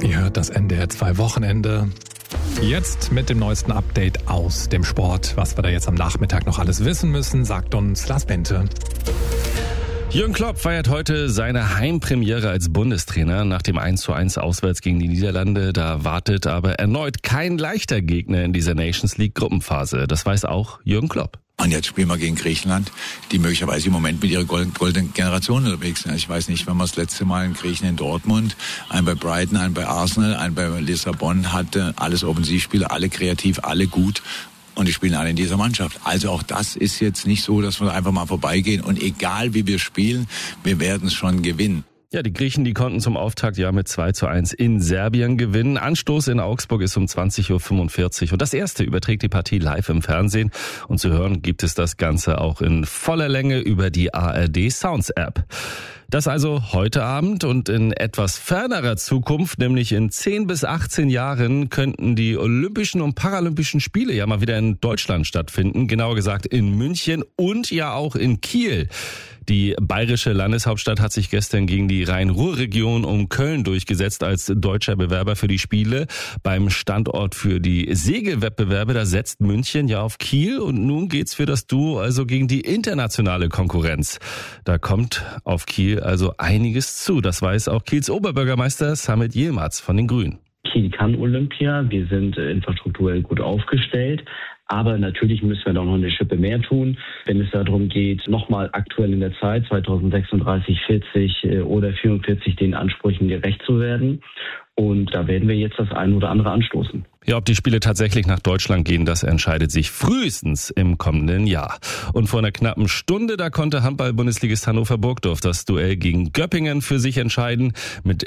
Ihr hört das NDR 2 Wochenende. Jetzt mit dem neuesten Update aus dem Sport. Was wir da jetzt am Nachmittag noch alles wissen müssen, sagt uns Lars Bente. Jürgen Klopp feiert heute seine Heimpremiere als Bundestrainer nach dem 1:1 auswärts gegen die Niederlande. Da wartet aber erneut kein leichter Gegner in dieser Nations League Gruppenphase. Das weiß auch Jürgen Klopp. Und jetzt spielen wir gegen Griechenland, die möglicherweise im Moment mit ihrer goldenen Generation unterwegs sind. Ich weiß nicht, wann wir das letzte Mal einen Griechen in Dortmund, einen bei Brighton, einen bei Arsenal, einen bei Lissabon hatte. Alles Offensivspieler, alle kreativ, alle gut. Und die spielen alle in dieser Mannschaft. Also auch das ist jetzt nicht so, dass wir einfach mal vorbeigehen. Und egal wie wir spielen, wir werden es schon gewinnen. Ja, die Griechen, die konnten zum Auftakt ja mit 2:1 in Serbien gewinnen. Anstoß in Augsburg ist um 20:45 Uhr. Und das erste überträgt die Partie live im Fernsehen. Und zu hören gibt es das Ganze auch in voller Länge über die ARD Sounds App. Das also heute Abend, und in etwas fernerer Zukunft, nämlich in 10 bis 18 Jahren, könnten die Olympischen und Paralympischen Spiele ja mal wieder in Deutschland stattfinden. Genauer gesagt in München und ja auch in Kiel. Die bayerische Landeshauptstadt hat sich gestern gegen die Rhein-Ruhr-Region um Köln durchgesetzt als deutscher Bewerber für die Spiele. Beim Standort für die Segelwettbewerbe, da setzt München ja auf Kiel, und nun geht's für das Duo also gegen die internationale Konkurrenz. Da kommt auf Kiel also einiges zu. Das weiß auch Kiels Oberbürgermeister Samit Yilmaz von den Grünen. Kiel kann Olympia, wir sind infrastrukturell gut aufgestellt. Aber natürlich müssen wir da noch eine Schippe mehr tun, wenn es darum geht, nochmal aktuell in der Zeit 2036, 40 oder 44 den Ansprüchen gerecht zu werden. Und da werden wir jetzt das eine oder andere anstoßen. Ja, ob die Spiele tatsächlich nach Deutschland gehen, das entscheidet sich frühestens im kommenden Jahr. Und vor einer knappen Stunde, da konnte Handball-Bundesligist Hannover Burgdorf das Duell gegen Göppingen für sich entscheiden mit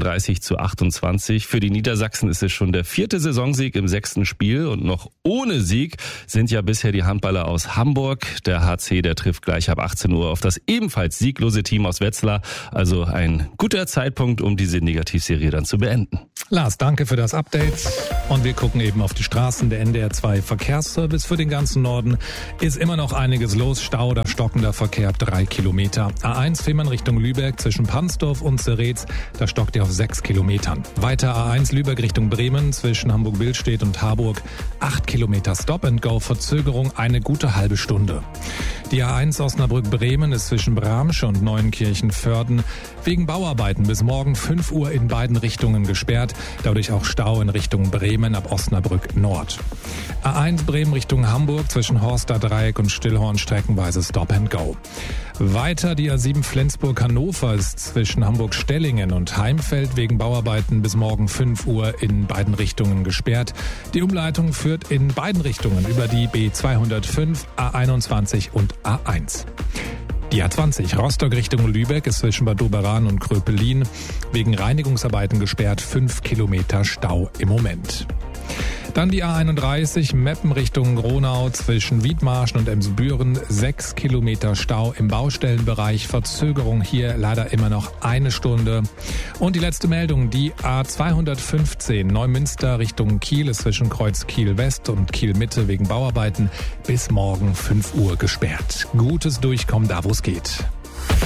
36:28. Für die Niedersachsen ist es schon der 4. Saisonsieg im 6. Spiel, und noch ohne Sieg sind ja bisher die Handballer aus Hamburg. Der HC, der trifft gleich ab 18 Uhr auf das ebenfalls sieglose Team aus Wetzlar. Also ein guter Zeitpunkt, um diese Negativserie dann zu beenden. Lars, danke für das Update. Und wir gucken eben auf die Straßen. Der NDR 2 Verkehrsservice für den ganzen Norden. Ist immer noch einiges los. Stau oder stockender Verkehr 3 Kilometer. A1 Fehmarn Richtung Lübeck zwischen Pansdorf und Zeretz. Da stockt ihr auf 6 Kilometern. Weiter A1 Lübeck Richtung Bremen zwischen Hamburg-Billstedt und Harburg. 8 Kilometer Stop and Go. Verzögerung eine gute halbe Stunde. Die A1 Osnabrück-Bremen ist zwischen Bramsche und Neuenkirchen-Vörden wegen Bauarbeiten bis morgen 5 Uhr in beiden Richtungen gesperrt. Dadurch auch Stau in Richtung Bremen ab Osnabrück Nord. A1 Bremen Richtung Hamburg zwischen Horster Dreieck und Stillhorn streckenweise Stop and Go. Weiter die A7 Flensburg-Hannover ist zwischen Hamburg-Stellingen und Heimfeld wegen Bauarbeiten bis morgen 5 Uhr in beiden Richtungen gesperrt. Die Umleitung führt in beiden Richtungen über die B205, A21 und A1. Die A20 Rostock Richtung Lübeck ist zwischen Bad Doberan und Kröpelin wegen Reinigungsarbeiten gesperrt. 5 Kilometer Stau im Moment. Dann die A31 Meppen Richtung Gronau zwischen Wiedmarschen und Emsbüren. 6 Kilometer Stau im Baustellenbereich. Verzögerung hier leider immer noch 1 Stunde. Und die letzte Meldung, die A215 Neumünster Richtung Kiel ist zwischen Kreuz Kiel West und Kiel Mitte wegen Bauarbeiten bis morgen 5 Uhr gesperrt. Gutes Durchkommen da, wo es geht.